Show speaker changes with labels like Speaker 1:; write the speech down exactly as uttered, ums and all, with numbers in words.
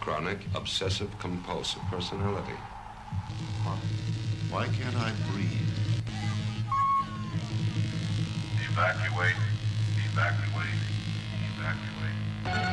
Speaker 1: chronic obsessive-compulsive personality.
Speaker 2: Why, why can't I breathe?
Speaker 3: Evacuate. Evacuate. Evacuate.